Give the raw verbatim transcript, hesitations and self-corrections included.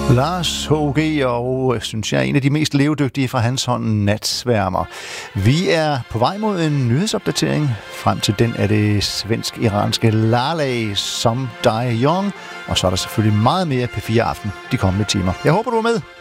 Lars H G og, synes jeg, en af de mest levedygtige fra hans hånd, Natsværmer. Vi er på vej mod en nyhedsopdatering. Frem til den er det svensk-iranske Laleh Som Die Young. Og så er der selvfølgelig meget mere P fire Aften de kommende timer. Jeg håber, du er med.